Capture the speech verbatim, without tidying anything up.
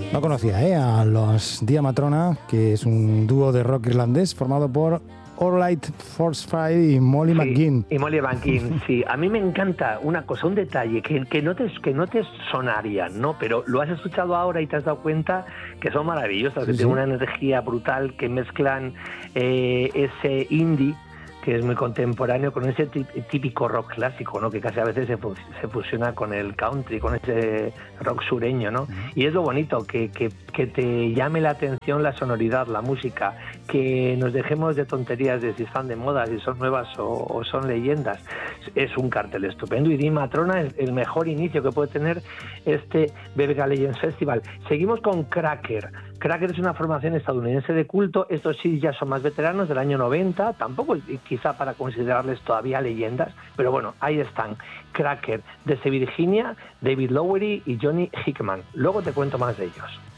No conocía ¿eh? a los Diamatrona, que es un dúo de rock irlandés formado por Orlight Forsyth y Molly sí, McGinn. Y Molly McGinn, sí. A mí me encanta una cosa, un detalle que, que, no te, que no te sonaría, ¿no? Pero lo has escuchado ahora y te has dado cuenta que son maravillosas, Sí, que sí. tienen una energía brutal, que mezclan eh, ese indie, que es muy contemporáneo, con ese típico rock clásico, ¿no? Que casi a veces se, se fusiona con el country, con ese rock sureño, ¿no? Y es lo bonito, que, que, que te llame la atención la sonoridad, la música, que nos dejemos de tonterías de si están de moda, si son nuevas o, o son leyendas. Es un cartel estupendo y Diamatrona es el mejor inicio que puede tener este Belga Legends Festival. Seguimos con Cracker. Cracker es una formación estadounidense de culto. Estos sí ya son más veteranos, del año noventa, tampoco quizá para considerarles todavía leyendas, pero bueno, ahí están. Cracker, desde Virginia, David Lowery y Johnny Hickman. Luego te cuento más de ellos.